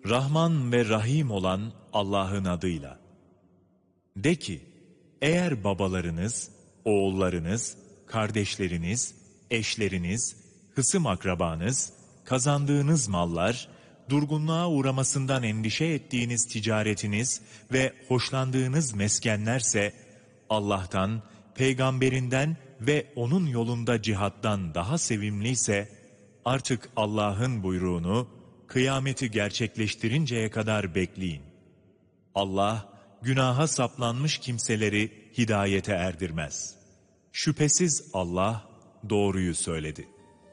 Rahman ve Rahim olan Allah'ın adıyla. De ki, eğer babalarınız, oğullarınız, kardeşleriniz, eşleriniz, hısım akrabanız, kazandığınız mallar, durgunluğa uğramasından endişe ettiğiniz ticaretiniz ve hoşlandığınız meskenlerse, Allah'tan, peygamberinden ve onun yolunda cihattan daha sevimliyse, artık Allah'ın buyruğunu, kıyameti gerçekleştirinceye kadar bekleyin. Allah, günaha saplanmış kimseleri hidayete erdirmez. Şüphesiz Allah doğruyu söyledi.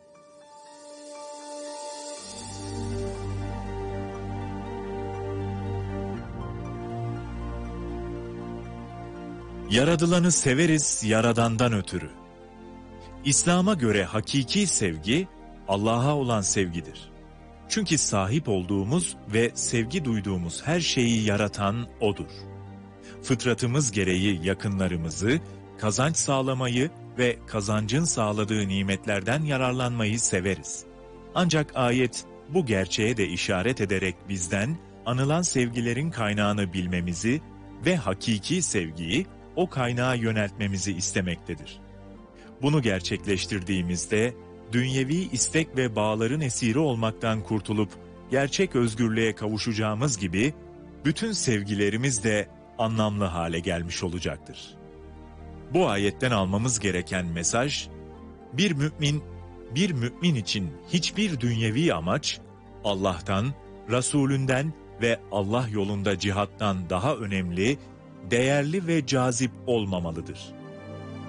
Yaradılanı severiz Yaradan'dan ötürü. İslam'a göre hakiki sevgi, Allah'a olan sevgidir. Çünkü sahip olduğumuz ve sevgi duyduğumuz her şeyi yaratan O'dur. Fıtratımız gereği yakınlarımızı, kazanç sağlamayı ve kazancın sağladığı nimetlerden yararlanmayı severiz. Ancak ayet bu gerçeğe de işaret ederek bizden anılan sevgilerin kaynağını bilmemizi ve hakiki sevgiyi o kaynağa yöneltmemizi istemektedir. Bunu gerçekleştirdiğimizde dünyevi istek ve bağların esiri olmaktan kurtulup gerçek özgürlüğe kavuşacağımız gibi bütün sevgilerimiz de anlamlı hale gelmiş olacaktır. Bu ayetten almamız gereken mesaj, bir mümin için hiçbir dünyevi amaç Allah'tan, Resulünden ve Allah yolunda cihattan daha önemli, değerli ve cazip olmamalıdır.